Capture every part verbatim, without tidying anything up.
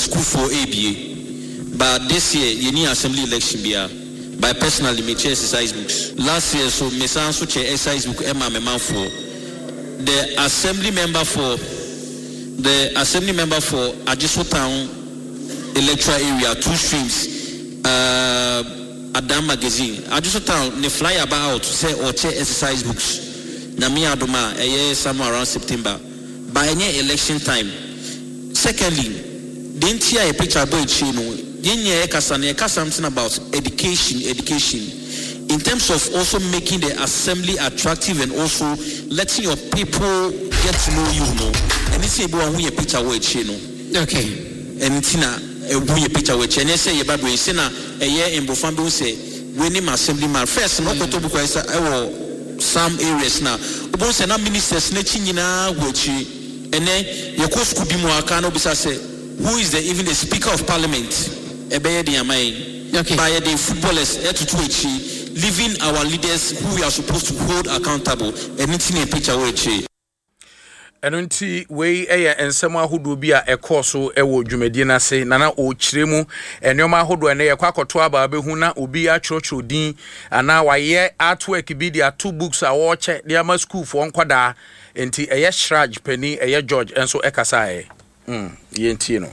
school for A B A. But this year, you need assembly election be by personally me chair exercise books. Last year, so me so chair exercise book Emma me man for the assembly member for the assembly member for Ajiso Town electoral area two streams. Uh, Adam magazine. Ajiso Town ne fly about say or chair exercise books. Na me adoma a year somewhere around September. By any election time. Secondly, didn't hear a picture about chino. Didn't something about education, education. In terms of also making the assembly attractive and also letting your people get to know you, know. And it's about who a picture with chino. Okay. And Tina, who a picture with chino. And say your baby, Sena, a year in Bofambo say, winning assembly man first, not to because I will some areas now. Both and ministers, letting you know, which and then your course could be more accountable. Say, who is the even the Speaker of Parliament? Okay. By the footballers, leaving our leaders who we are supposed to hold accountable. And it's in a picture where Enunti we eye ensema ahodo bi a ekoso ewo dwumadi na se nana o kiremu enoma ahodo ene ye kwakoto aba behu na obi a chrocho din ana waye artwork bi dia two books a wo che dia ma school for nkwada enti eye Shraj Penny eye George enso ekasa e mm ye nti no.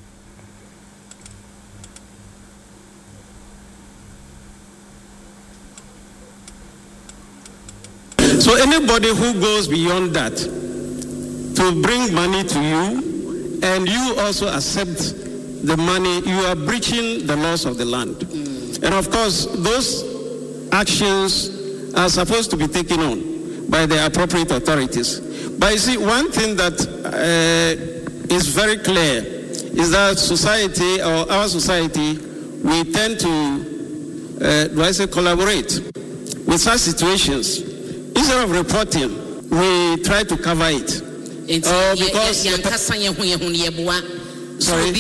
So anybody who goes beyond that to bring money to you and you also accept the money, you are breaching the laws of the land. Mm. And of course, those actions are supposed to be taken on by the appropriate authorities. But you see, one thing that uh, is very clear is that society, or our society, we tend to, uh, do I say, collaborate with such situations. Instead of reporting, we try to cover it. Oh, because sorry.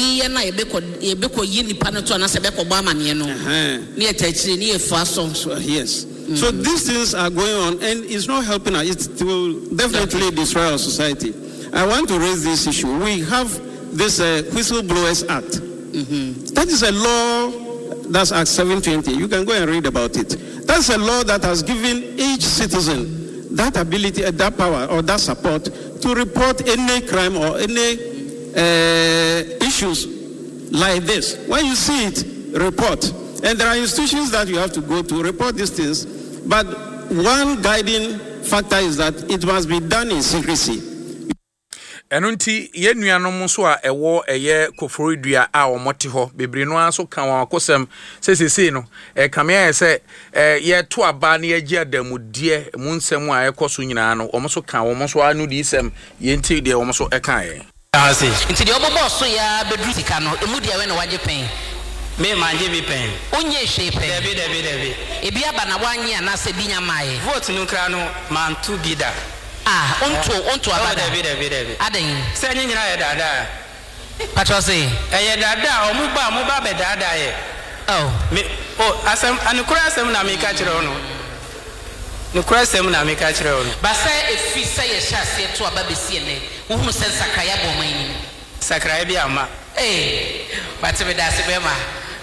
Yes. Mm. So these things are going on, and it's not helping us. It will definitely destroy our society. I want to raise this issue. We have this uh, Whistleblowers Act. Mm-hmm. That is a law. That's Act seven twenty. You can go and read about it. That's a law that has given each citizen that ability, that power, or that support to report any crime or any uh, issues like this. When you see it, report. And there are institutions that you have to go to report these things. But one guiding factor is that it must be done in secrecy. Enunti ye nuanom so a ewo eye koforidua a omote ho bebre no aso kan wa kosem sesese no e kamea se e ye to aba na ye giadamudie mu nsem a ekoso nyina no omo so kan omo so anu di sem ye nti de omo so e kan ye ase nti de obobo so ya bedru sika no emu de we na waje pen me manje bi pen onye hwe pen debi debi debi e bia ba na wanye na se bi nyamaye vote no kra no mantu bida. Ah, onto onto abada. David David David. Aden. Say nyi nyina ye dada. Patro say. Eh ye dada o mu ba mu ba be dada ye. Oh. Me oh asem anukura asem na me ka kire ono. Nukura asem na me ka kire ono. Ba say efi say ye sha se to aba be sie ne. Wo hu say sakraya bo man ni. Sakraya bi ama. Eh. But me da se be ma.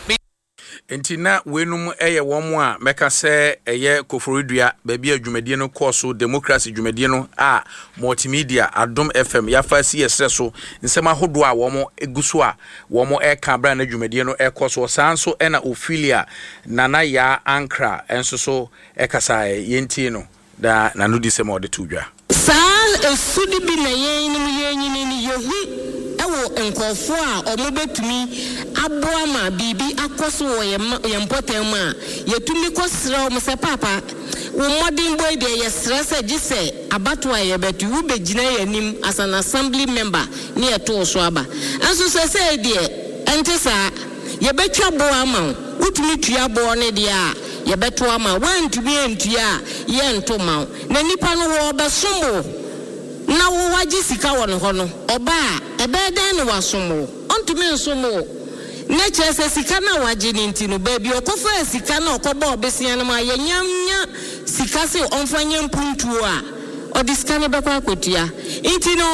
Enti na wenum eye womo a meka se eye koforidua baabi adwumadie no course democracy adwumadie no a multimedia Adom F M ya fa si yesre so nsema hodo a womo eguso a womo e ka bra na adwumadie no e course sanso e na Ophelia nana ya Ankra enso so e kasa yenti no da nanu di se mo de tudwa sal esudi bi na yen ni yen ni ni yehu ewo enkofo a omobetumi aboama bibi akoso wo yempotem a yetumi kosra o mse papa wo modern boy de yesra se gise abato a yebetu wo begina yanim as an assembly member ne eto so aba anso se se de entesa yebetwa boama wutumi tua bo ne de a yebeto ama wantumi entua ye ntoma na nipa no wo basombo na wo waji sika won ho no oba ebe den no wasomo ontumi nsomo na chese sika na waji ni ntino baby okofa sika na okoba obesia na ma yanyanya sika se onfanya mpuntu a odiska ne bekwa kotua ntino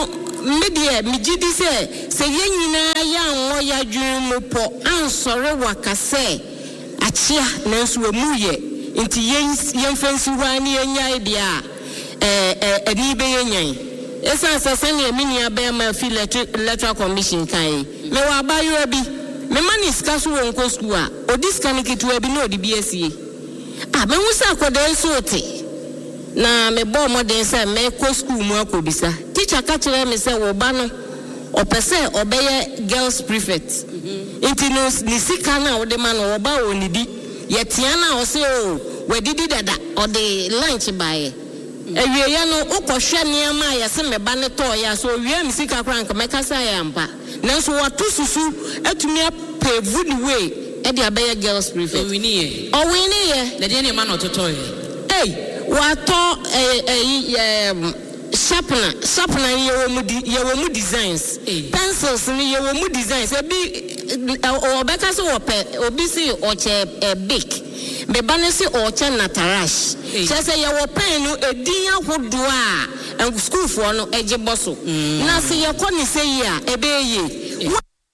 media me gidi se se yenyina ya anwo ya dwun mu po ansore wakase achia nanso wamuye nti yen yemfansi hwani enya dia eh eh ani be yenyan esa sase ne mini aba ma fi electoral commission kai me wa abayo bi me mani ska so won ko school a odiska ne kitu abi na odi biesie ah me wusa akoda so te na me bo modern say me ko school mu akobisa teacher ka kire me say wo ba no opese obeye girls prefect nti no ni sika na wo de ma no wo ba onidi yetia na wo say o wedidi dada o de lunch bae ewie ya no ukohwe niam a yese me ba ne to ya so wie me sika krank me kasa ya mpa nanso watu susu atumi apevu the way e de abeye girls prefect o wini ye o wini ye de de ne ma no toto ye hey wato eh eh sharpener sharpener ye wo mu ye wo mu designs pencils ni ye wo mu designs e bi obeka so ope obi si oche big be banesi oche natarash say ye wo pen no edin ahodo a school for no eje boso na se ye ko ni say ya ebe ye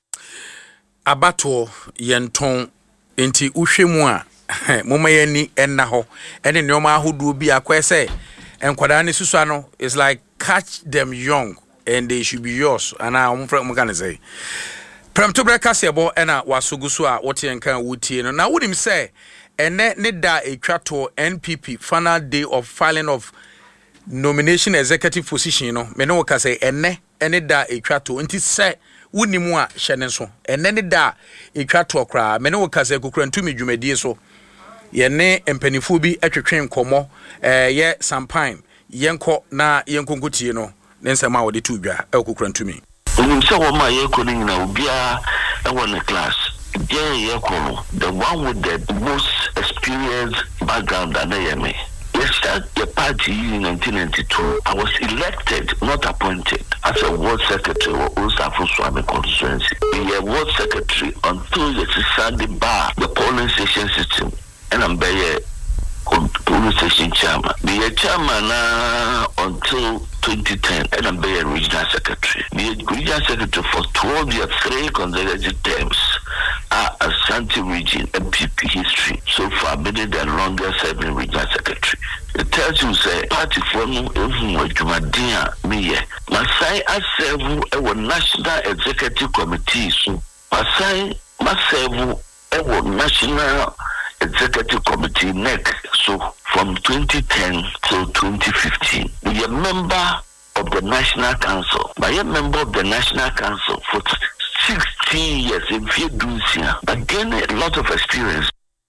abato yenton enti uhwemu a moma yani enna ho ene neoma ahodo bi akwese enkwada ne susua no is like catch them young and they should be yours and I am from can say prem to breakfast ebo ena wasogusu a wote enkan wutie no na wonim say ene ne da etwato N P P final day of filing of nomination executive position no me no ka say ene ene da etwato nti say wonimu a hyene so ene ne da etwato kra me no ka say kokura ntumi dwumadie so ye ne empanifo bi atwetwen komo eh ye sampine yenko na yenkonkotie no ne nsema wo de tu dwa ekokura ntumi onim se wo ma ye ko ni na obia e won class yeah ye ko the one with the most experienced background than me. Yes, the party in nineteen ninety-two, I was elected, not appointed, as a ward secretary of Osafo Swami constituency. The ward secretary until the Sunday bar, the polling station system, and I'm there. Police station chairman. The chairman uh, until twenty ten, and I'm the regional secretary. The regional secretary for twelve years, three consecutive terms, are uh, Ashanti region N P P history. So far, I've been the longest serving regional secretary. It tells you, say, party for no even with Jumadia, me, Masai, I serve a national executive committee. So, Masai, I serve a national executive committee N E C. So from twenty ten to twenty fifteen, we are a member of the National Council. I am a member of the National Council for sixteen years in Fiducia. But gain a lot of experience.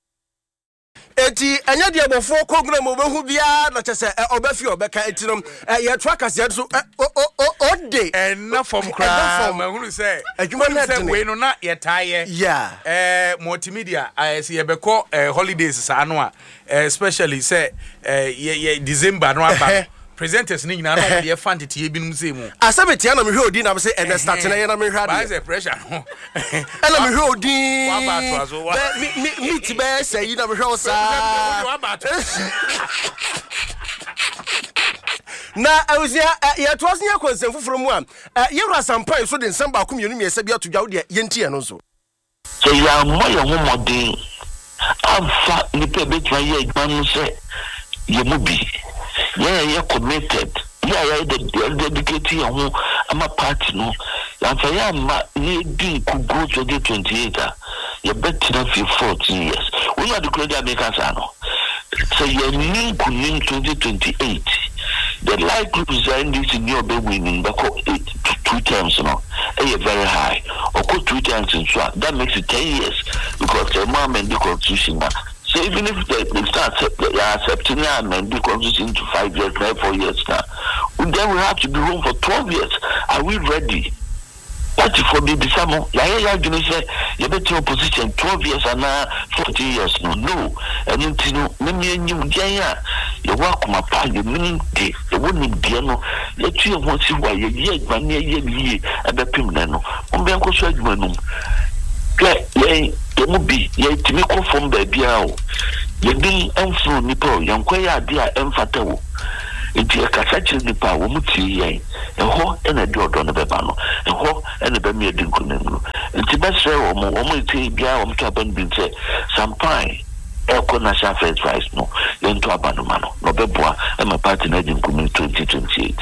Eti anya de abofo koguna mo behu bia na chese obafi obeka etinom ye trackers ye so o de enna from cry mahunu say adwuma na say we no na ye taye yeah eh multimedia as ye beko holidays sa no a especially say ye December no aba presenters ni nyina no de fan tete ebinum say mu asabeti na me hwe odi na me say ene start na ye na me hwe ade ba pressure no ena me hwe odi wa ba to aso wa meet be say yi na me hwe o sa wa ba to na awusia ye to aso nya konsem foforo mu a ye wura sampai so de nsem ba komienu me se bia to dwa wo de ye ntie no so so ya mo ye ho modin afa ni pe be twa ye gbanu se ye mu bi yeah, you're committed. Yeah, yeah, the dedicated who I'm a party no. And for you, you could go to the twenty-eight. You better than for fourteen years. We are the credit makers, no. So you need to name twenty twenty-eight. The likelihood of this in your winning two terms, no, is very high. Or go two terms in so that makes it ten years because the moment the constitution. So even if they, they start they are accepting and the constitution to five years, now four years now, then we have to be home for twelve years. Are we ready? What if for me, the summer, yeah, you say you better opposition twelve years and now forty years? No, no. And you know, maybe you yeah, you walk my part, you mean day, you wouldn't be no. Let you want to see why you yet, my near ye, and the pimnano. Um, Uncle Swedman. Yeah, yeah, there will be, yeah, to me come from baby. You being enfro nipo, young quay idea, emphatawo. Nti e ka sachi nipa wo muti yen. Eho e na di odo ne beba no. Eho e na be me di nkunem no. Nti be sre wo mo wo mo ti bia wo mka ban bi say sampai e national first prize no yento abanuma no no beboa e ma party na di nkunem twenty twenty-eight.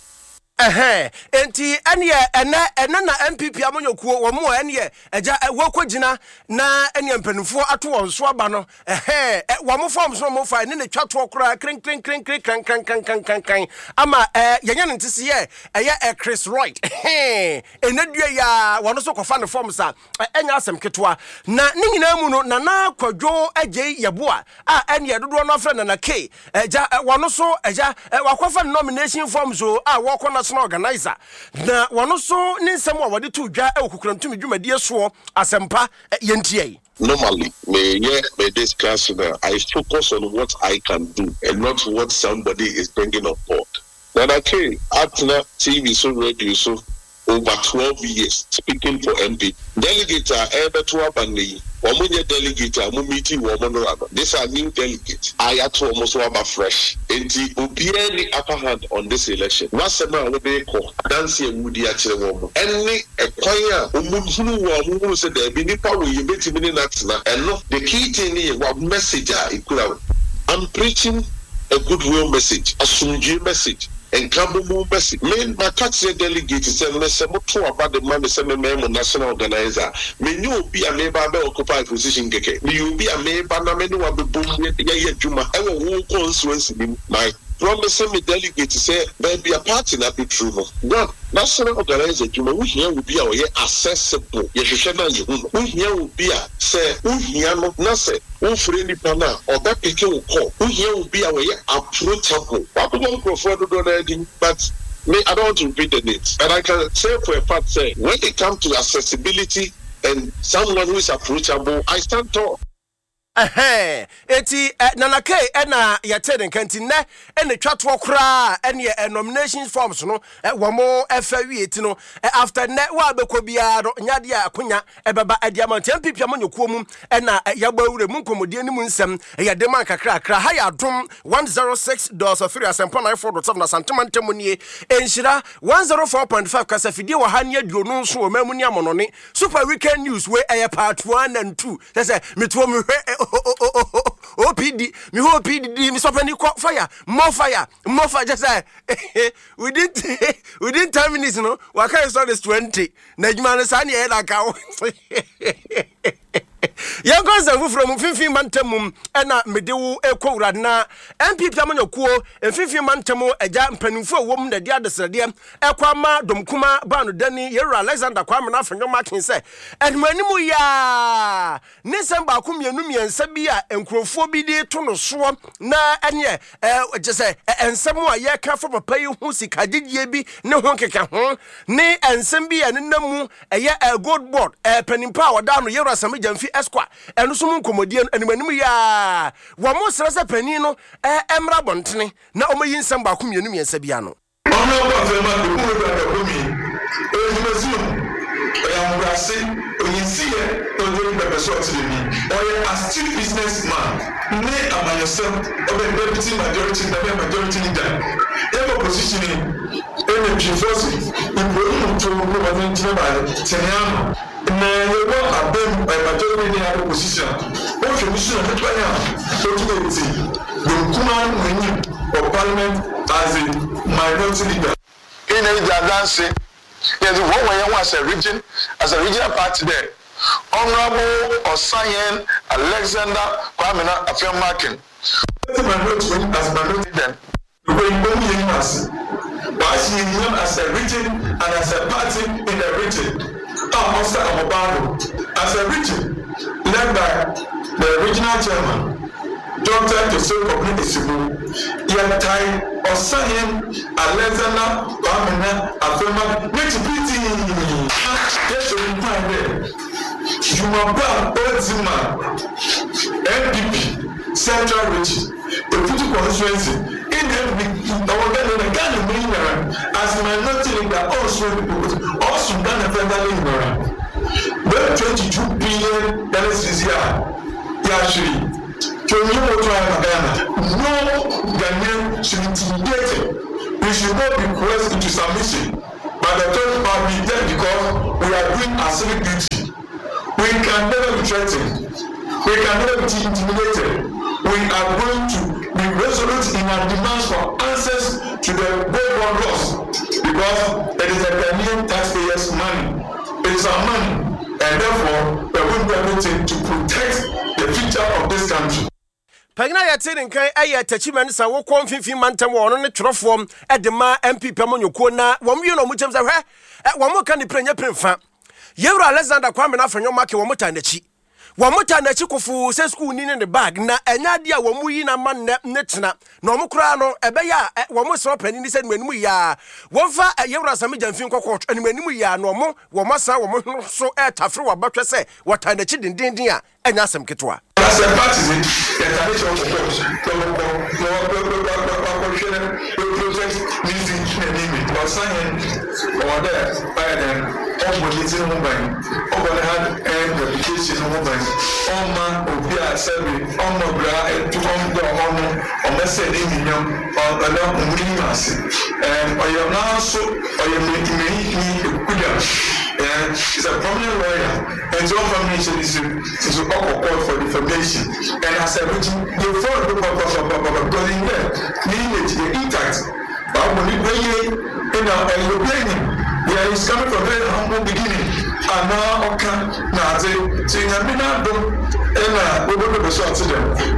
Eh enti ene ene ene na M P P amonyokuo wo mo ene eja wokogina na ene mpanufo ato won so aba no eh wo mo form so mo fa ene ne twato kora kren kren kren kren kren kren kren kren kren kren ama eh yenya ne ntisi ye eye eh Chris Wright eh ene dua ya wono so kofa ne form sa enya asem ketwa na ne nyina mu no na na kwadwo agye yeboa a ene dodo no afra na na K eja wono so eja wakofa nomination form so a wokona organizer na wono so ni nsem a wode to dwa e okukurantumi dwumadie so asempa yentie. Normally, me yeah, me discuss now. I focus on what I can do and not what somebody is bringing on board. Then okay, at T V so radio so over twelve years speaking for M P. Delegate are ever to abandon. Omunye delegate are meeting woman. These are new delegates. I had to almost about fresh. And the Obiani upper hand on this election. What's the man they call Nancy and Woody actually woman? Any a choir who who said there be nipa will you bet me not and not the key thing is what message I could have. I'm preaching a goodwill message, a sunji message. And Kambu message. Me, my taxi delegate said, let's talk about the man, the national organizer. Me, you be a member of occupy position. You be a member, no many will be boom, yeah, Juma. I will constituency. My promising me delegate to say, maybe a party not be true. One national organizer, Juma, who here will be our accessible. Yes, you should know you. Who here will be a say, who here no, not say. Who friendly partner or that people will call. Who here will be our approachable. What we want to do, but me, I don't want to repeat the names. But I can say for a fact, say when it comes to accessibility and someone who is approachable, I stand tall. Eh eti nana K na yatene kanti ne ene twatwo kra ene nomination forms no wo mo efa wieti no after ne wa bekọ bia no nyade akonya ebeba adiamant M P P amonyokuo mu na yabawure mu nkomodie ni mu nsem yade man kakra kra ha ya dom one oh six point three asempa nine four point seven na santimantem nie enhira one oh four point five kasafidie wa ha ne aduonu nso o mamu ni amonone super weekend news we eye part one and two say metuo me hwe O P D, me ho P D, me sopeni fire, more fire, more fire. Just say we didn't, we didn't ten minutes, you know. What kind of start is twenty? Najman Sani head account. Young girls from fifteen mantemum and a medew echo radna M P P amonyokuo and fifteen mantemo a jam penufo woman the other sadiam equama domkuma banu dani yera Alexander Kwame na fenyo marking say and manimu ya Nisemba kumyenu and sabia and crofo bi de to no so na anye eh just say ensemo a ye ka for papa hu sika gigye bi ne ho keka ho ne ensem bi ene namu eye a gold board eh penimpa wada no yera samjamfi esqua enu so mun komodie animanim ya wo mo srese pani no eh emra bontene na omayi nsem ba komienu miensa bia no ono ba fe ma ko mo da ko mi e jimazu e ambrasi onisiye to do be so ti mi o a still businessman ne amayosem o be deputy majority the majority leader e go positioning e me chifosi e go to go ba ni jina ba teniano na yego abem by majority in our position o fe mission to plan so to see the command menu of parliament as a minority leader in a dance yes what we want as a region as a regional party there Honorable Osayen Alexander Kwame Afeamakin the minority as minority then we go as as a region and as a party in the region. Officer Amobano, as a region led by the regional chairman, Doctor Joseph Obini Isibu, Yatai Osayen Alexander Kwame Afeamakin, which pretty yes, you find there. Jumaba Ozima, M P P, Central Region, the future constituency. In the organ Ghana Minera, as minority leader also also Ghana federal ignorant. But twenty-two billion dollars is here. Actually, to you what I am Ghana. No Ghanaian should be intimidated. We should not be coerced into submission. But the third part be dead because we are doing our civic duty. We can never be threatened. We can never be intimidated. We are going to be resolute in our demands for answers to the bold laws because it is the Ghanaian taxpayers' money. It is our money, and therefore we are going to do everything to protect the future of this country. Pagina yatin kan aye tachiman sa wo kon finfin mantam wo no ne twerofom e de ma M P pamonyoko na wo mwe no mutem sa hwe wo mo kan prenya premfa Yewro Alexander Kwame na fanyo make wo mota nachi wo mota nachi kofu se school ni ne bag na enya de a wo mu yi na man ne tena na wo kura no ebe ya wo mo so pani ni se nwanimu ya wo fa Yewro Asami Jamfin kokko nwanimu ya no mo wo masa wo mo so e tafre wo batwe se wo ta nachi dindindin a enya asem ketwa. As a partisan, the tradition of course, the project needs to be or sign or there by them, all politicking movement, over the hand and reputation movement, all man of the assembly, all no bra and to come the honor or message in them or along Williams. And I am now so, I am making me a good and she's a prominent lawyer, and your information is to call for information. And as I mentioned, the phone because in there, lineage, the intact. But when you bring it in a European, yeah, it's coming from very humble beginning. And now, okay, now they say, I'm not and we will be short to them.